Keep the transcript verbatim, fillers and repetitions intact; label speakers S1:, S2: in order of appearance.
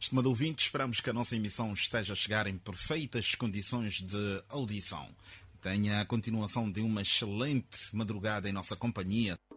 S1: estimado ouvinte, esperamos que a nossa emissão esteja a chegar em perfeitas condições de audição. Tenha a continuação de uma excelente madrugada em nossa companhia.